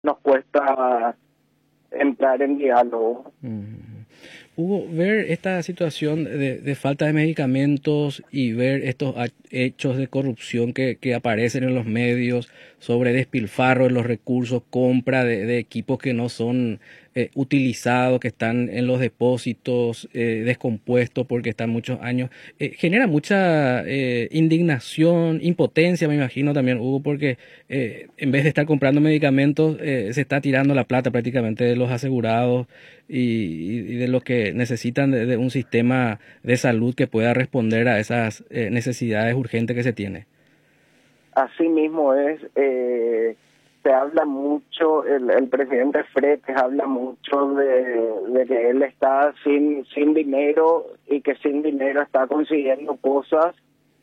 nos cuesta entrar en diálogo. Mm. Hugo, ver esta situación de falta de medicamentos y ver estos hechos de corrupción que aparecen en los medios sobre despilfarro de los recursos, compra de equipos que no son utilizados, que están en los depósitos descompuestos porque están muchos años, genera mucha indignación, impotencia, me imagino también, Hugo, porque en vez de estar comprando medicamentos, se está tirando la plata prácticamente de los asegurados y de los que necesitan de un sistema de salud que pueda responder a esas necesidades urgentes que se tiene. Así mismo se habla mucho, el presidente Fretes habla mucho de que él está sin dinero y que sin dinero está consiguiendo cosas,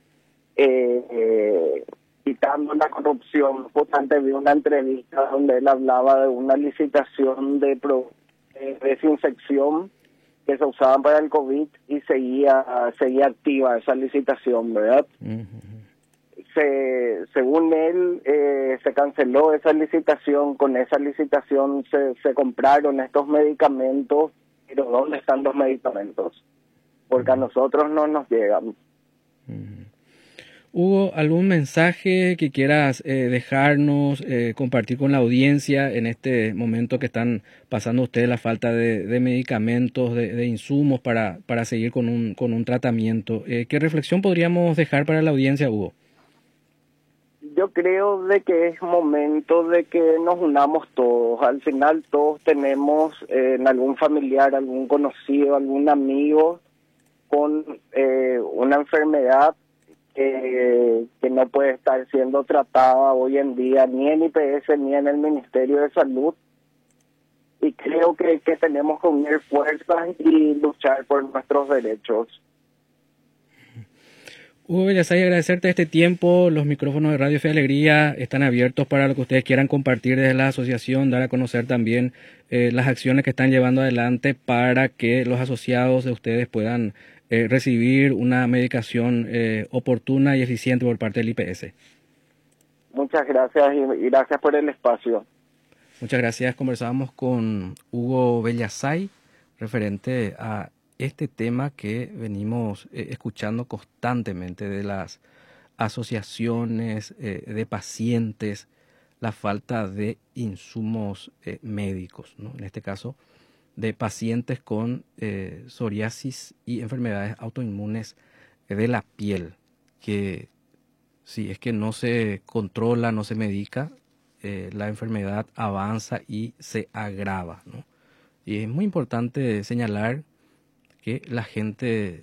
quitando la corrupción. Justamente vi una entrevista donde él hablaba de una licitación de desinfección que se usaban para el COVID y seguía activa esa licitación, ¿verdad? Uh-huh. Según él, se canceló esa licitación. Con esa licitación se compraron estos medicamentos, pero ¿dónde están los medicamentos? Porque a nosotros no nos llegan. Uh-huh. Hugo, ¿algún mensaje que quieras dejarnos, compartir con la audiencia en este momento que están pasando ustedes la falta de medicamentos, de insumos para seguir con un tratamiento? ¿Qué reflexión podríamos dejar para la audiencia, Hugo? Yo creo de que es momento de que nos unamos todos. Al final todos tenemos en algún familiar, algún conocido, algún amigo con una enfermedad que no puede estar siendo tratada hoy en día ni en IPS ni en el Ministerio de Salud. Y creo que tenemos que unir fuerzas y luchar por nuestros derechos. Hugo Bellasay, agradecerte este tiempo. Los micrófonos de Radio Fe y Alegría están abiertos para lo que ustedes quieran compartir desde la asociación, dar a conocer también las acciones que están llevando adelante para que los asociados de ustedes puedan recibir una medicación oportuna y eficiente por parte del IPS. Muchas gracias y gracias por el espacio. Muchas gracias. Conversábamos con Hugo Bellasay, referente a este tema que venimos escuchando constantemente de las asociaciones de pacientes, la falta de insumos médicos, ¿no? En este caso, de pacientes con psoriasis y enfermedades autoinmunes de la piel, que si es que no se controla, no se medica, la enfermedad avanza y se agrava, ¿no? Y es muy importante señalar que la gente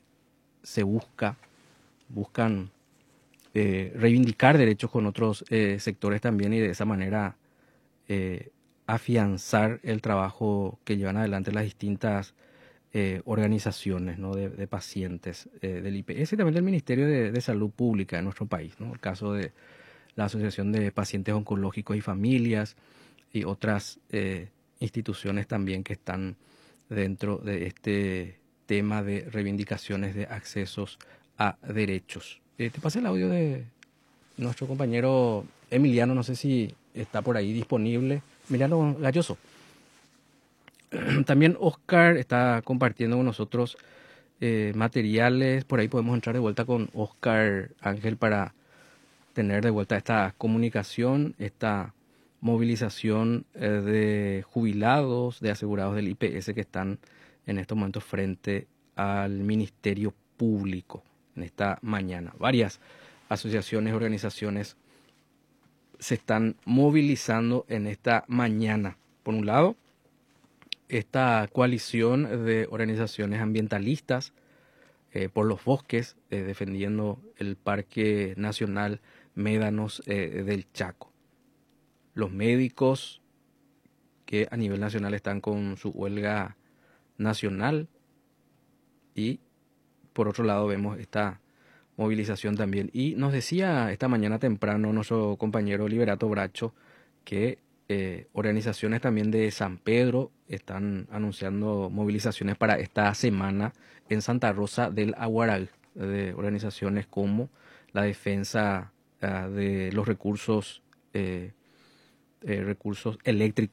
buscan reivindicar derechos con otros sectores también y de esa manera afianzar el trabajo que llevan adelante las distintas organizaciones, ¿no? de pacientes del IPS y también del Ministerio de Salud Pública de nuestro país, ¿no? El caso de la Asociación de Pacientes Oncológicos y Familias y otras instituciones también que están dentro de este tema de reivindicaciones de accesos a derechos. Te pasé el audio de nuestro compañero Emiliano, no sé si está por ahí disponible. Emiliano Galloso. También Oscar está compartiendo con nosotros materiales. Por ahí podemos entrar de vuelta con Oscar Ángel para tener de vuelta esta comunicación, esta movilización de jubilados, de asegurados del IPS que están en estos momentos frente al Ministerio Público en esta mañana. Varias asociaciones, organizaciones se están movilizando en esta mañana. Por un lado, esta coalición de organizaciones ambientalistas por los bosques, defendiendo el Parque Nacional Médanos del Chaco. Los médicos que a nivel nacional están con su huelga nacional y por otro lado vemos esta movilización también. Y nos decía esta mañana temprano nuestro compañero Liberato Bracho que organizaciones también de San Pedro están anunciando movilizaciones para esta semana en Santa Rosa del Aguaral, de organizaciones como la defensa de los recursos recursos eléctricos